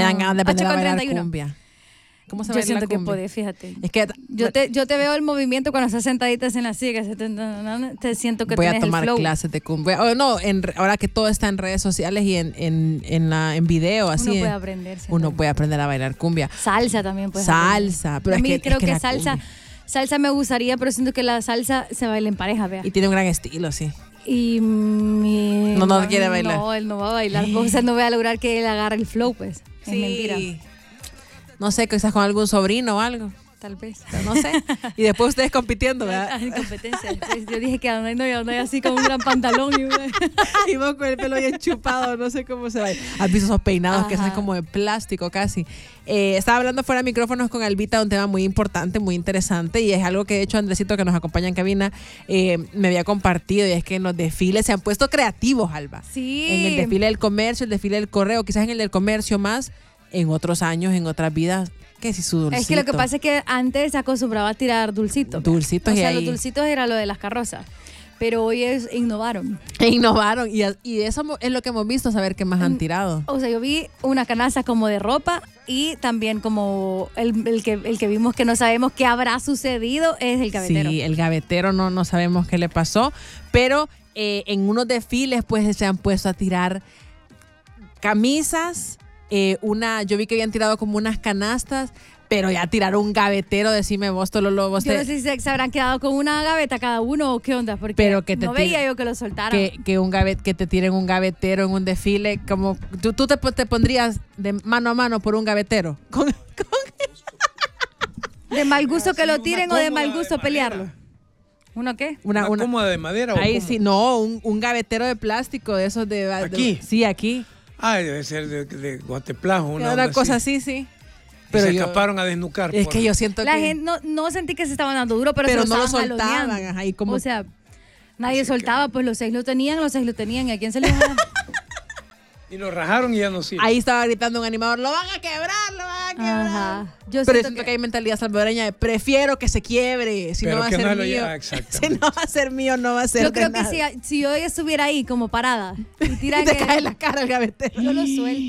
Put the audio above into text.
dan ganas de aprender a bailar 8:31. cumbia. ¿Cómo se Yo baila siento la que cumbia? podés, fíjate. Es que Yo te veo el movimiento cuando estás sentaditas en la silla, te siento que voy a tenés el tomar flow. clases de cumbia. Ahora que todo está en redes sociales y en video, así. Uno puede aprender. Uno puede aprender a bailar cumbia. Salsa también puede Salsa, pero a mí creo que la salsa, cumbia. salsa me gustaría, pero siento que la salsa se baila en pareja, vea. Y tiene un gran estilo, sí. Y mi No quiere bailar. No, él no va a bailar. O sea, no voy a lograr que él agarre el flow, pues. Es mentira. No sé, quizás con algún sobrino o algo. Tal vez. Pero no sé. Y después ustedes compitiendo, ¿verdad? En competencia. Después yo dije que ando así con un gran pantalón Y vos con el pelo bien chupado, no sé cómo se va. ¿Has visto esos peinados que son Ajá. como de plástico casi? Estaba hablando fuera de micrófonos con Albita de un tema muy importante, muy interesante, y es algo que de hecho Andresito, que nos acompaña en cabina, me había compartido, y es que en los desfiles se han puesto creativos, Alba. Sí. En el desfile del comercio, el desfile del correo, quizás en el del comercio más, en otros años, en otras vidas, que si su dulcito. Es que lo que pasa es que antes se acostumbraba a tirar dulcitos. Dulcitos, O sea, y los ahí dulcitos era lo de las carrozas. Pero hoy innovaron. innovaron, y eso es lo que hemos visto, saber qué más han tirado. O sea, yo vi una canasta como de ropa, y también como el que vimos que no sabemos qué habrá sucedido es el gavetero. Sí, el gavetero no sabemos qué le pasó, pero en unos desfiles pues se han puesto a tirar camisas, yo vi que habían tirado como unas canastas, pero ya tiraron un gavetero, decime vos, Yo no sé si se habrán quedado con una gaveta cada uno o qué onda, porque pero que te no veía yo que lo soltaran. que te tiren un gavetero en un desfile, como tú te pondrías de mano a mano por un gavetero. ¿De mal gusto que lo tiren o de mal cómoda gusto de pelearlo? madera. ¿Uno qué? ¿Una cómoda de madera o Ahí cómo? sí, no, un gavetero de plástico, de esos de... ¿Aquí? Sí, aquí. Ah, debe ser de guateplajo, una Una onda cosa así. así, sí. Pero Pero se yo- escaparon a desnucar. Es que yo siento La que... gente no sentí que se estaban dando duro, pero se no lo estaban soltaban. jaloneando. Ajá, y como, O sea, nadie soltaba, pues los seis lo tenían, ¿y a quién se les va a dar? Y lo rajaron y ya no sirve. ahí estaba gritando un animador, lo van a quebrar, lo van a quebrar. Ajá. Pero yo siento que hay mentalidad salvadoreña de prefiero que se quiebre, si Pero no va a que ser no lo mío. lleva, Si exactamente. no va a ser mío, no va a ser Yo de creo que nada. si yo estuviera ahí como parada y tiran Te cae en la cara el gavetero. yo lo suelto.